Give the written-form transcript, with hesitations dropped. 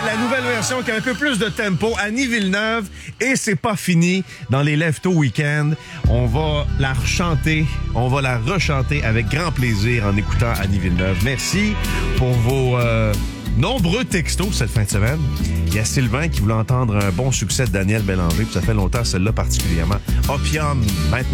la nouvelle version qui a un peu plus de tempo, Annie Villeneuve. Et c'est pas fini. Dans les Leftos Week-end, on va la rechanter, on va la rechanter avec grand plaisir en écoutant Annie Villeneuve. Merci pour vos nombreux textos cette fin de semaine. Il y a Sylvain qui voulait entendre un bon succès de Daniel Bélanger, puis ça fait longtemps, celle-là particulièrement. Opium, maintenant.